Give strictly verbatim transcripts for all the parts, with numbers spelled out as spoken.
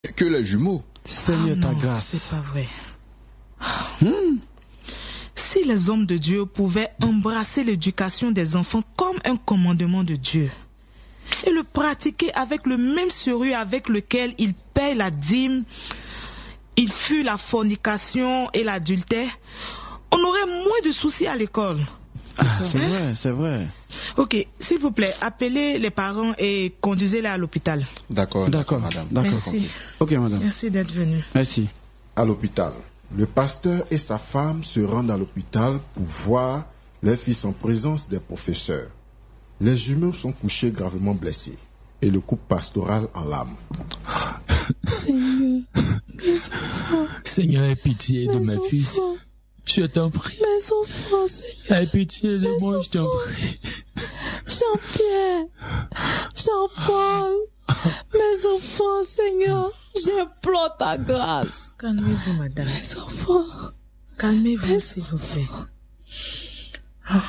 que les jumeaux. Seigneur, ah ta non, grâce. C'est pas vrai. Hmm. Si les hommes de Dieu pouvaient embrasser l'éducation des enfants comme un commandement de Dieu et le pratiquer avec le même sérieux avec lequel ils payent la dîme, ils fuient la fornication et l'adultère, on aurait moins de soucis à l'école. Ah, c'est vrai, c'est vrai. Ok, s'il vous plaît, appelez les parents et conduisez-les à l'hôpital. D'accord, D'accord, madame. D'accord. Merci. Ok, madame. Merci d'être venu. Merci. À l'hôpital, le pasteur et sa femme se rendent à l'hôpital pour voir leur fils en présence des professeurs. Les jumeaux sont couchés gravement blessés et le couple pastoral en larmes. Seigneur, Seigneur, aie pitié de mes enfants. fils. Je t'en prie. Mes enfants, Seigneur. Aie pitié de Mes moi, je t'en enfants. prie. Jean-Pierre, Jean-Paul, mes enfants, Seigneur, j'implore ta grâce. Calmez-vous, madame. Mes enfants, Calmez-vous, s'il vous plaît. Ah.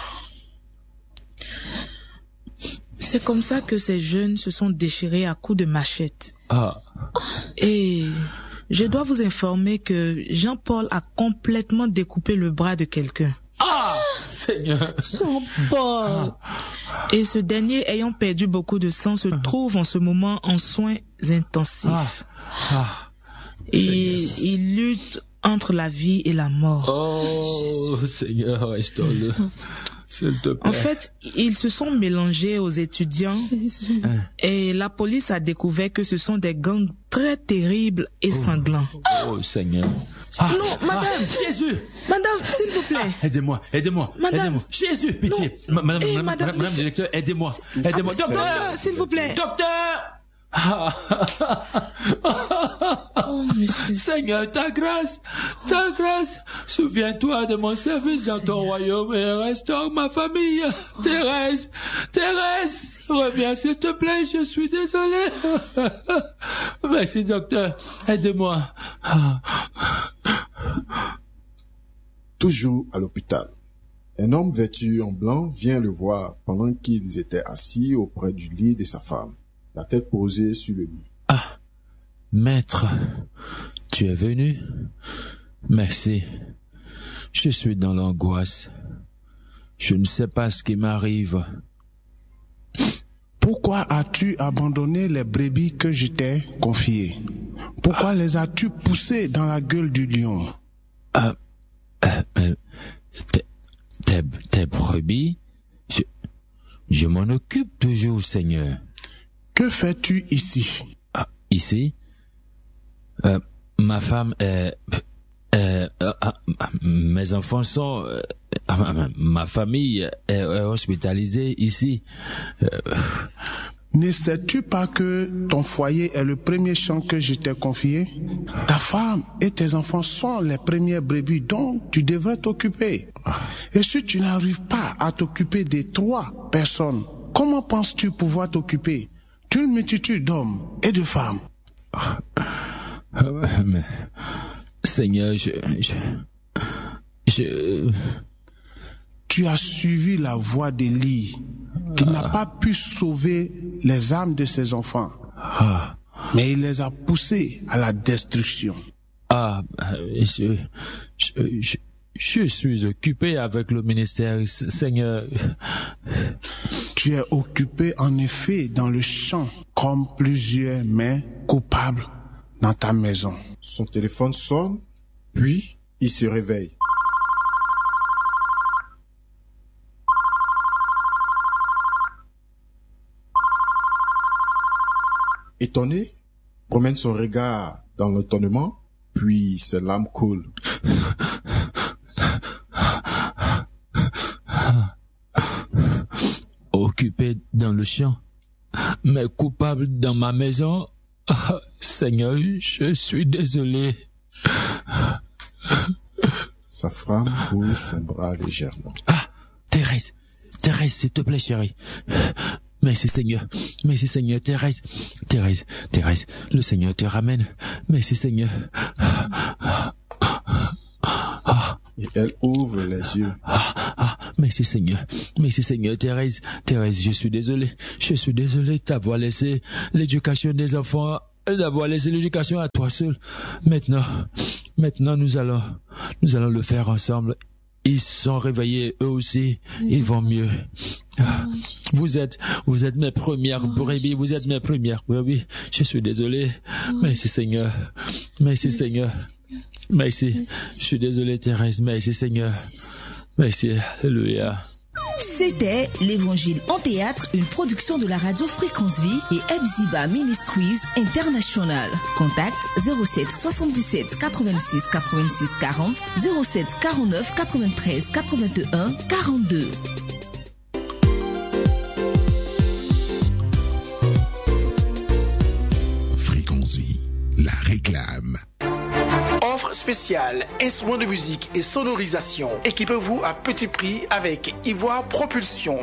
C'est comme ça que ces jeunes se sont déchirés à coups de machette. Ah, Et je dois vous informer que Jean-Paul a complètement découpé le bras de quelqu'un. ah, Seigneur. Jean-Paul. Et ce dernier, ayant perdu beaucoup de sang, se trouve en ce moment en soins intensifs. Ah, ah. Et il lutte entre la vie et la mort. Oh, Seigneur, restaure-le. S'il te plaît. En fait, ils se sont mélangés aux étudiants Jésus. et la police a découvert que ce sont des gangs très terribles et sanglants. Oh, Seigneur. Non, madame, Jésus. madame, s'il vous plaît. Aidez-moi, aidez-moi, Madame. aidez-moi. Jésus, pitié. Ma- Madame, Eh, madame, madame, madame, madame, mais- directeur, aidez-moi. Aidez-moi. Docteur, Docteur. s'il vous plaît. Docteur. Ah. Oh, monsieur. Seigneur, ta grâce, ta grâce, souviens-toi de mon service dans ton royaume et restaure ma famille. Thérèse, Thérèse, reviens s'il te plaît, je suis désolé. Merci docteur, aide-moi. Toujours à l'hôpital, un homme vêtu en blanc vient le voir pendant qu'ils étaient assis auprès du lit de sa femme, la tête posée sur le lit. Ah, maître, tu es venu? Merci. Je suis dans l'angoisse. Je ne sais pas ce qui m'arrive. Pourquoi as-tu abandonné les brebis que je t'ai confiées? Pourquoi les as-tu poussées dans la gueule du lion? Ah, euh, euh, tes, tes, tes brebis, je, je m'en occupe toujours, Seigneur. Que fais-tu ici? Ah, ici, euh, ma femme est... Euh, euh, euh, mes enfants sont... Euh, euh, ma famille est, est hospitalisée ici. Euh, Ne sais-tu pas que ton foyer est le premier champ que je t'ai confié? Ta femme et tes enfants sont les premières brebis dont tu devrais t'occuper. Et si tu n'arrives pas à t'occuper des trois personnes, comment penses-tu pouvoir t'occuper d'une multitude d'hommes et de femmes? mais, Seigneur, je... je, je Tu as suivi la voie d'Élie, qui n'a pas pu sauver les âmes de ses enfants, ah, mais il les a poussés à la destruction. ah, je, je, je, je suis occupé avec le ministère, Seigneur. Tu es occupé en effet dans le champ, comme plusieurs mains coupables dans ta maison. Son téléphone sonne, puis il se réveille. Étonné, promène son regard dans l'étonnement, puis ses larmes coulent. Occupé dans le champ, mais coupable dans ma maison. Ah, Seigneur, je suis désolé. Sa femme bouge son bras légèrement. Ah, Thérèse, Thérèse, s'il te plaît, chérie. Merci Seigneur, merci Seigneur, Thérèse, Thérèse, Thérèse, le Seigneur te ramène. Merci Seigneur. Ah, ah, Et elle ouvre les yeux. ah, ah, merci Seigneur, merci Seigneur, Thérèse, Thérèse, je suis désolé, je suis désolé de t'avoir laissé l'éducation des enfants d'avoir laissé l'éducation à toi seul. Maintenant, maintenant nous allons, nous allons le faire ensemble. Ils sont réveillés eux aussi. Ils vont mieux. Vous êtes, vous êtes mes premières brebis. Vous êtes mes premières brebis. Je suis désolé. Merci Seigneur. Merci Seigneur. Merci. Je suis désolé Thérèse. Merci Seigneur. Merci. Alléluia. C'était l'Évangile en théâtre, une production de la radio Fréquence Vie et Ebziba Ministries International. Contact zéro sept soixante-dix-sept quatre-vingt-six quatre-vingt-six quarante, zéro sept quarante-neuf quatre-vingt-treize quatre-vingt-un quarante-deux. Fréquence Vie, la réclame. Offre spéciale, instruments de musique et sonorisation. Équipez-vous à petit prix avec Ivoire Propulsion.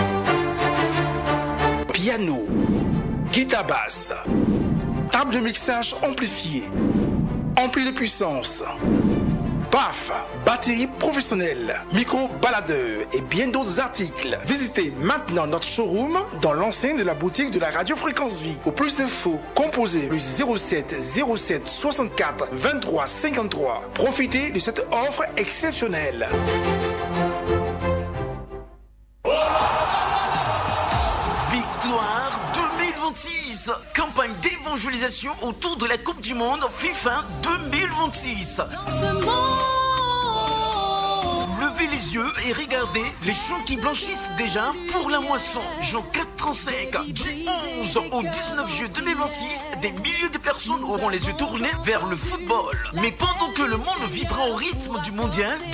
Piano, guitare basse, table de mixage amplifiée, ampli de puissance, P A F, batterie professionnelle, micro baladeur et bien d'autres articles. Visitez maintenant notre showroom dans l'enceinte de la boutique de la radio Fréquence Vie. Pour plus d'infos, composez le zéro sept zéro sept soixante-quatre vingt-trois cinquante-trois. Profitez de cette offre exceptionnelle. Victoire deux mille vingt-six. Campagne d'évangélisation autour de la Coupe du Monde FIFA deux mille vingt-six. Levez les yeux et regardez les champs qui blanchissent déjà pour la moisson. Jean quatre trente-cinq, du onze au dix-neuf juillet deux mille vingt-six, des milliers de personnes auront les yeux tournés vers le football. Mais pendant que le monde vibra au rythme du mondial,